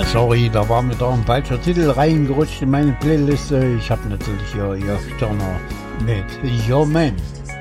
Sorry, da war mir da ein falscher Titel reingerutscht in meine Playliste. Ich habe natürlich hier Turner mit Your Man.